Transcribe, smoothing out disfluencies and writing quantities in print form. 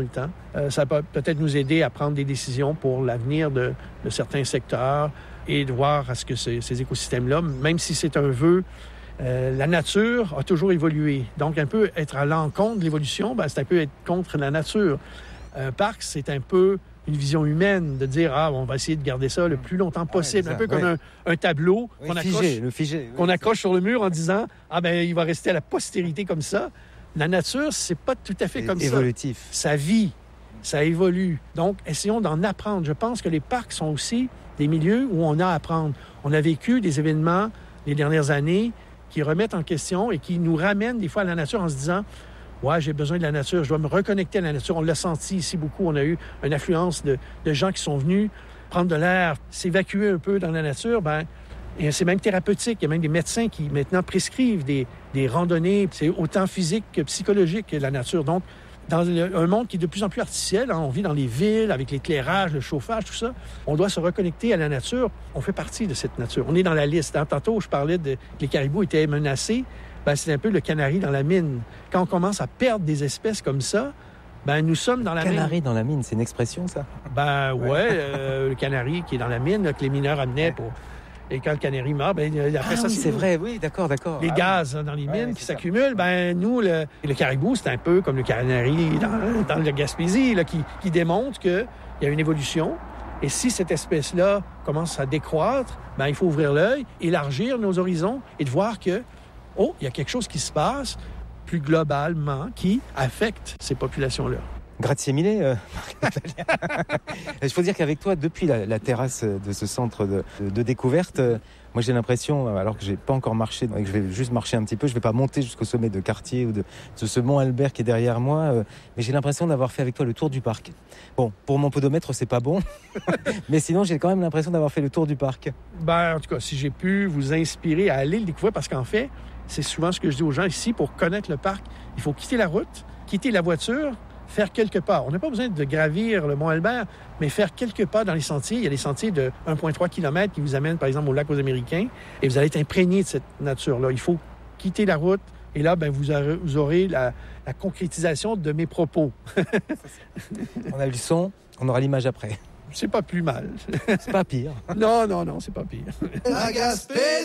le temps. Ça peut peut-être nous aider à prendre des décisions pour l'avenir de certains secteurs et de voir à ce que ces écosystèmes-là, même si c'est un vœu, la nature a toujours évolué. Donc, un peu être à l'encontre de l'évolution, c'est un peu être contre la nature. Un parc, c'est un peu une vision humaine de dire, on va essayer de garder ça le plus longtemps possible. Un peu comme un tableau qu'on accroche sur le mur en disant, il va rester à la postérité comme ça. La nature, c'est pas tout à fait comme évolutif. Ça vit, ça évolue. Donc, essayons d'en apprendre. Je pense que les parcs sont aussi des milieux où on a à apprendre. On a vécu des événements les dernières années qui remettent en question et qui nous ramènent des fois à la nature en se disant, j'ai besoin de la nature, je dois me reconnecter à la nature. On l'a senti ici beaucoup. On a eu une affluence de gens qui sont venus prendre de l'air, s'évacuer un peu dans la nature. Et c'est même thérapeutique. Il y a même des médecins qui maintenant prescrivent des randonnées. C'est autant physique que psychologique que la nature. Donc, dans un monde qui est de plus en plus artificiel, on vit dans les villes avec l'éclairage, le chauffage, tout ça. On doit se reconnecter à la nature. On fait partie de cette nature. On est dans la liste. Tantôt, je parlais que les caribous étaient menacés. C'est un peu le canari dans la mine. Quand on commence à perdre des espèces comme ça, nous sommes dans la mine. Canari dans la mine, c'est une expression, ça? Le canari qui est dans la mine, que les mineurs amenaient pour... Et quand le canari meurt, après ça, c'est vrai, oui, d'accord. Les gaz dans les mines qui s'accumulent, nous, le caribou, c'est un peu comme le canari dans le Gaspésie, qui démontre qu'il y a une évolution. Et si cette espèce-là commence à décroître, il faut ouvrir l'œil, élargir nos horizons et de voir que, il y a quelque chose qui se passe plus globalement qui affecte ces populations-là. Grazie mille, Il faut dire qu'avec toi, depuis la terrasse de ce centre de découverte, moi j'ai l'impression, alors que j'ai pas encore marché, et que je vais juste marcher un petit peu, je vais pas monter jusqu'au sommet de Cartier ou de ce mont Albert qui est derrière moi, mais j'ai l'impression d'avoir fait avec toi le tour du parc. Bon, pour mon podomètre, c'est pas bon, mais sinon j'ai quand même l'impression d'avoir fait le tour du parc. En tout cas, si j'ai pu vous inspirer à aller le découvrir, parce qu'en fait, c'est souvent ce que je dis aux gens ici, pour connaître le parc, il faut quitter la route, quitter la voiture, faire quelques pas. On n'a pas besoin de gravir le mont Albert, mais faire quelques pas dans les sentiers. Il y a des sentiers de 1,3 km qui vous amènent, par exemple, au lac aux Américains, et vous allez être imprégné de cette nature-là. Il faut quitter la route, et là, vous aurez la concrétisation de mes propos. On a eu le son, on aura l'image après. C'est pas plus mal. C'est pas pire. Non, c'est pas pire.